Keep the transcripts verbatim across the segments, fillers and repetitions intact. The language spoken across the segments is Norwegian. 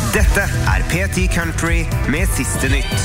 Dette er P ti Country med siste nytt.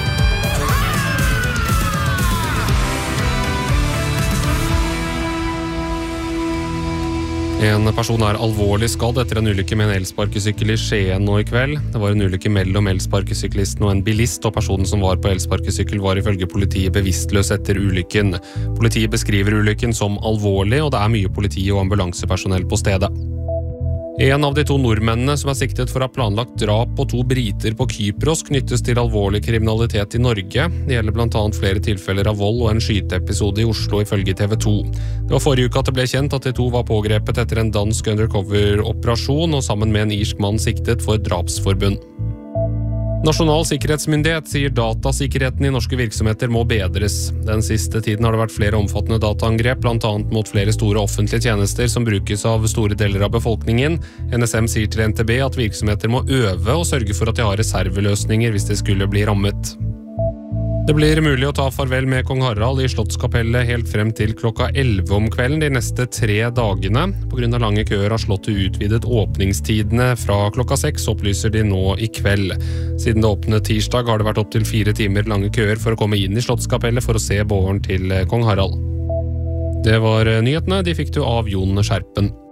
En person er alvorlig skadd etter en ulykke med en elsparkesykkel i Skien nå i kveld. Det var en ulykke mellom elsparkesyklisten og en bilist, og personen som var på elsparkesykkel var ifølge politiet bevisstløs etter ulykken. Politiet beskriver ulykken som alvorlig, og det er mye politi og ambulansepersonell på stedet. En av de to nordmennene som er siktet for å ha planlagt drap på to briter på Kypros knyttes til alvorlig kriminalitet i Norge. Det gjelder blant annet flere tilfeller av vold og en skyteepisode i Oslo ifølge T V to. Det var forrige uke at det ble kjent at de to var pågrepet etter en dansk undercover-operasjon og sammen med en irsk mann siktet for drapsforbund. Nasjonal sikkerhetsmyndighet sier datasikkerheten i norske virksomheter må bedres. Den siste tiden har det vært flere omfattende dataangrep, blant annet mot flere store offentlige tjenester som brukes av store deler av befolkningen. N S M sier til N T B at virksomheter må øve og sørge for at de har reserveløsninger hvis de skulle bli rammet. Det blir mulig å ta farvel med kong Harald i Slottskapellet helt frem til klokka elleve om kvelden de neste tre dagene. På grunn av lange køer har Slottet utvidet åpningstidene fra klokka seks, opplyser de nå i kveld. Siden det åpnet tirsdag har det vært opp til fire timer lange køer for å komme inn i Slottskapellet for å se båren til kong Harald. Det var nyhetene, de fikk du av Jon Skjerpen.